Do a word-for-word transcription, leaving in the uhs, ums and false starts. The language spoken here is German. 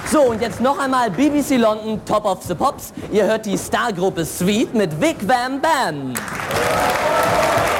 So, und jetzt noch einmal B B C London Top of the Pops. Ihr hört die Stargruppe Sweet mit Vic Van Bam.